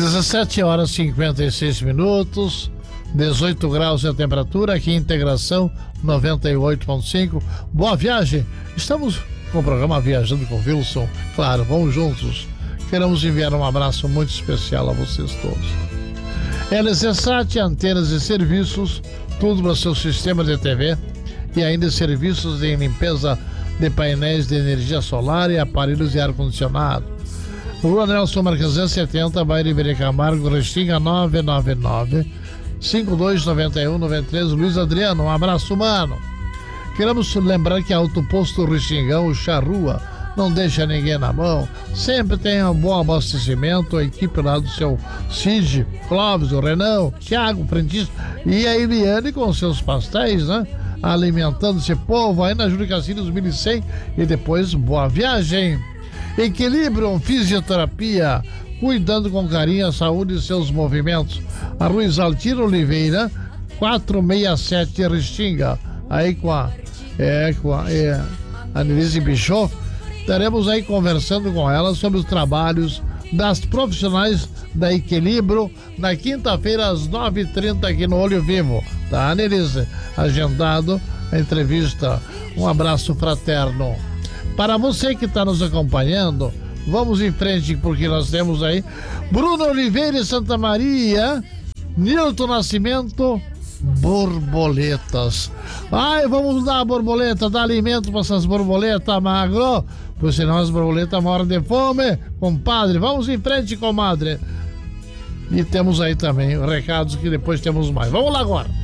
17h56, 18 graus a temperatura, aqui em Integração 98.5. Boa viagem. Estamos com o programa Viajando com Wilson. Claro, vamos juntos. Queremos enviar um abraço muito especial a vocês todos. LC7, antenas e serviços, tudo para seu sistema de TV e ainda serviços de limpeza de painéis de energia solar e aparelhos de ar-condicionado. Rua Nelson Marquesan 70, Bairro Ibirê Camargo, Restinga 999-5291-93. Luiz Adriano, um abraço humano. Queremos lembrar que a Autoposto Restingão, o Charrua, não deixa ninguém na mão, sempre tem um bom abastecimento, a equipe lá do seu Cid, Clóvis, o Renão, Thiago, Frentista e a Eliane com seus pastéis, né? Alimentando esse povo aí na Júlio Cassinos 1100 e depois boa viagem. Equilíbrio, fisioterapia, cuidando com carinho a saúde e seus movimentos. A Rua Isaltino Oliveira, 467 Restinga, aí com a Annelise Bischoff. Estaremos aí conversando com ela sobre os trabalhos das profissionais da Equilíbrio na quinta-feira às 9h30 aqui no Olho Vivo. Tá, Annelise? Agendado a entrevista. Um abraço fraterno. Para você que está nos acompanhando, vamos em frente porque nós temos aí Bruno Oliveira e Santa Maria, Nilton Nascimento, borboletas. Ai, vamos dar borboleta, dar alimento para essas borboletas, magro, pois senão as borboletas moram de fome, compadre. Vamos em frente, comadre. E temos aí também recados que depois temos mais. Vamos lá agora.